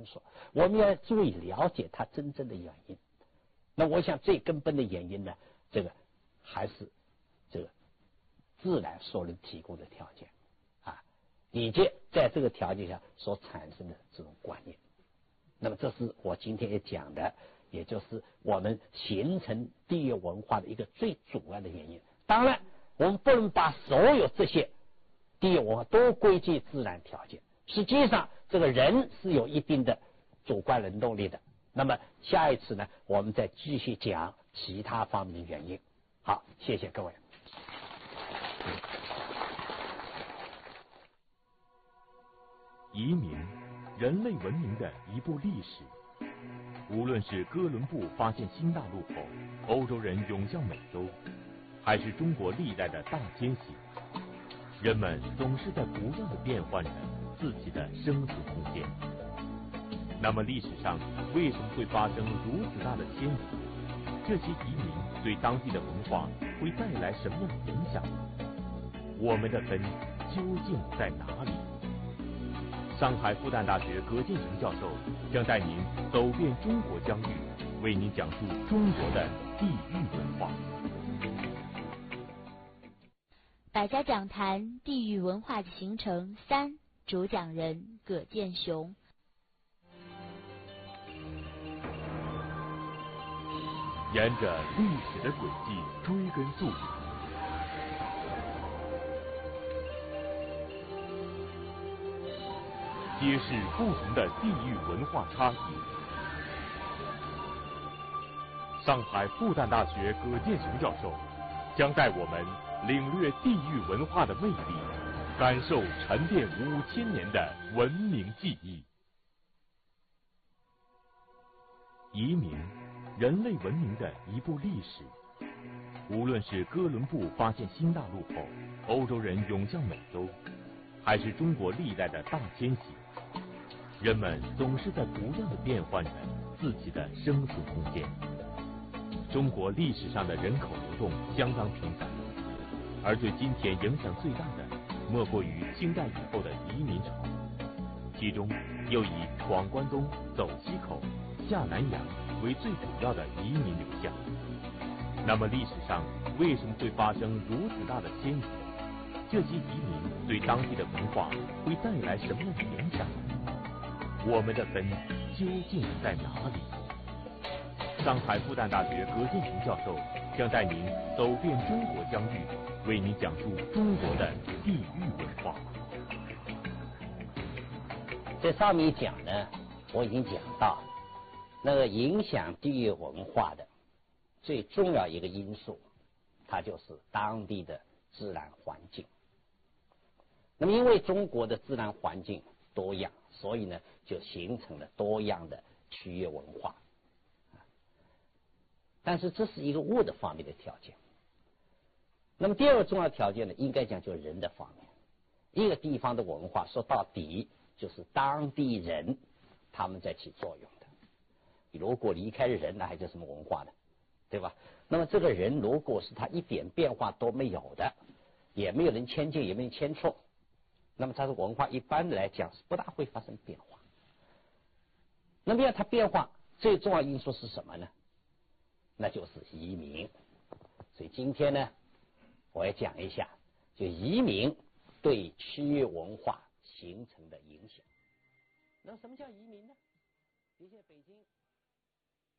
论述，我们要注意了解它真正的原因。那我想最根本的原因呢，这个还是这个自然所能提供的条件啊，以及在这个条件下所产生的这种观念。那么这是我今天也讲的，也就是我们形成地域文化的一个最主要的原因。当然我们不能把所有这些地域文化都归结自然条件，实际上这个人是有一定的主观能动力的。那么下一次呢，我们再继续讲其他方面的原因。好，谢谢各位。 移民，人类文明的一部历史。无论是哥伦布发现新大陆后，欧洲人涌向美洲，还是中国历代的大迁徙，人们总是在不断的变换着自己的生存空间。那么历史上为什么会发生如此大的迁徙？这些移民对当地的文化会带来什么样的影响？我们的根究竟在哪里？上海复旦大学葛剑雄教授将带您走遍中国疆域，为您讲述中国的地域文化。 百家讲坛地域文化的形成3，主讲人葛剑雄。 沿着历史的轨迹追根溯源，揭示不同的地域文化差异。上海复旦大学葛剑雄教授将带我们领略地域文化的魅力，感受沉淀5000年的文明记忆。移民，人类文明的一部历史。无论是哥伦布发现新大陆后，欧洲人涌向美洲，还是中国历代的大迁徙，人们总是在不断的变换着自己的生存空间。中国历史上的人口流动相当频繁，而对今天影响最大的，莫过于清代以后的移民潮，其中又以闯关东、走西口、下南洋为最主要的移民流向。那么历史上为什么会发生如此大的迁移？这些移民对当地的文化会带来什么样的影响？我们的根究竟在哪里？上海复旦大学葛剑雄教授将带您走遍中国疆域，为您讲述中国的地域文化。 在上面讲呢，我已经讲到，那个影响地域文化的最重要一个因素，它就是当地的自然环境。那么因为中国的自然环境多样，所以呢就形成了多样的区域文化。但是这是一个物的方面的条件。那么第二个重要条件呢，应该讲就是人的方面。一个地方的文化说到底就是当地人他们在起作用的。如果离开人，那还叫什么文化呢？对吧？那么这个人如果是他一点变化都没有的，也没有人迁就，也没有迁错，那么他的文化一般来讲是不大会发生变化。那么要它变化，最重要因素是什么呢？那就是移民。所以今天呢，我要讲一下就移民对区域文化形成的影响。那什么叫移民呢？比如现在北京